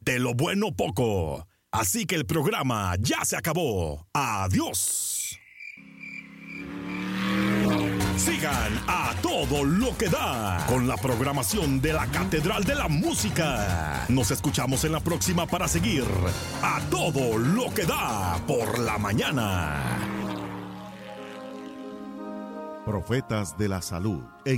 de lo bueno poco. Así que el programa ya se acabó. Adiós. Sigan a todo lo que da con la programación de la Catedral de la Música. Nos escuchamos en la próxima para seguir a todo lo que da por la mañana. Profetas de la Salud.